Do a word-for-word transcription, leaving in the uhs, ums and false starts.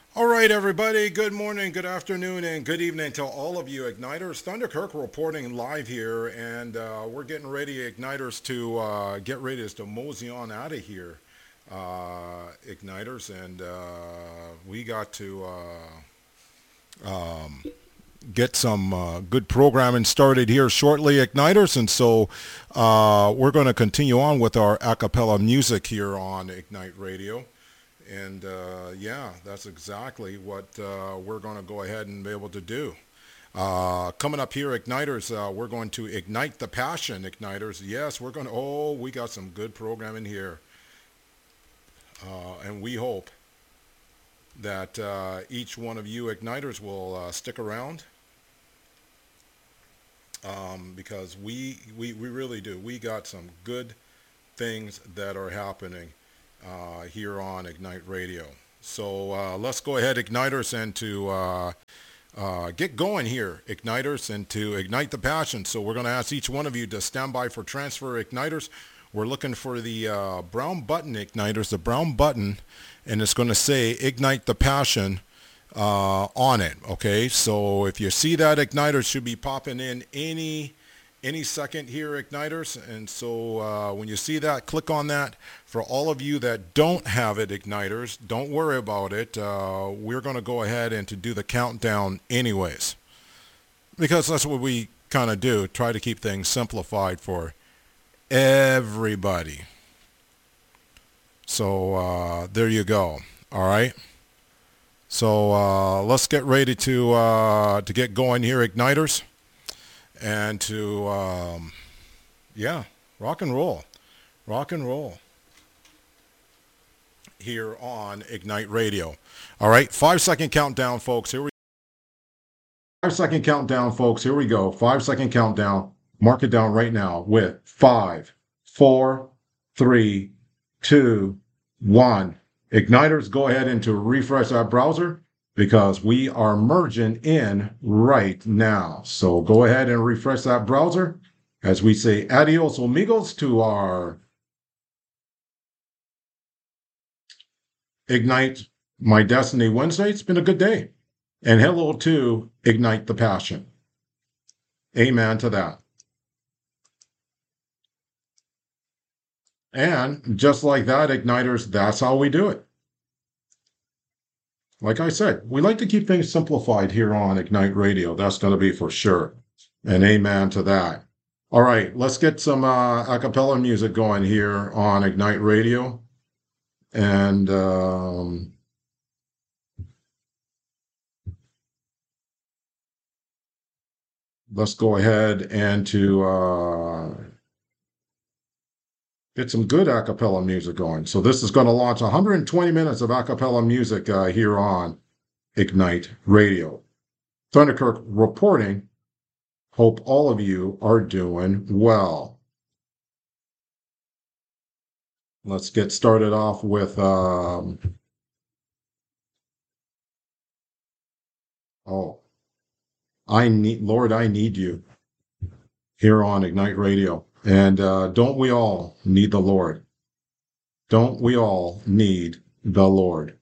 All right, everybody. Good morning, good afternoon, and good evening to all of you Igniters. Thunder Kirk reporting live here, and uh, we're getting ready, Igniters, to uh, get ready to mosey on out of here, uh, Igniters, and uh, we got to uh, um, get some uh, good programming started here shortly, Igniters, and so uh, we're going to continue on with our a cappella music here on Ignite Radio. And uh, yeah, that's exactly what uh, we're going to go ahead and be able to do. Uh, coming up here, Igniters, uh, we're going to ignite the passion, Igniters. Yes, we're going to, oh, we got some good programming here. Uh, and we hope that uh, each one of you Igniters will uh, stick around um, because we, we, we really do. We got some good things that are happening uh, here on Ignite Radio. So uh, let's go ahead, Igniters, and to uh, uh, get going here, Igniters, and to ignite the passion. So we're going to ask each one of you to stand by for transfer, Igniters. We're looking for the uh, brown button, Igniters, the brown button, and it's going to say Ignite the Passion uh, on it, okay? So if you see that, Igniters should be popping in any any second here, Igniters. And so uh, when you see that, click on that. For all of you that don't have it, Igniters, don't worry about it. Uh, we're going to go ahead and to do the countdown anyways, because that's what we kind of do, try to keep things simplified for everybody. So uh, there you go. All right. So uh, let's get ready to uh, to get going here, Igniters, and to um, yeah, rock and roll, rock and roll here on Ignite Radio. All right, five second countdown, folks. Here we five second countdown, folks. Here we go. Five second countdown. Mark it down right now with five, four, three, two, one. Igniters, go ahead and to refresh that browser because we are merging in right now. So go ahead and refresh that browser as we say adios amigos to our Ignite My Destiny Wednesday. It's been a good day. And hello to Ignite the Passion. Amen to that. And just like that, Igniters, that's how we do it. Like I said, we like to keep things simplified here on Ignite Radio. That's going to be for sure. And amen to that. All right, let's get some uh, a cappella music going here on Ignite Radio. And um, let's go ahead and to uh, get some good a cappella music going. So this is going to launch one hundred twenty minutes of a cappella music uh, here on Ignite Radio. Thunderkirk reporting. Hope all of you are doing well. Let's get started off with um, oh, I need Lord, I need you here on Ignite Radio. And uh, don't we all need the Lord? Don't we all need the Lord?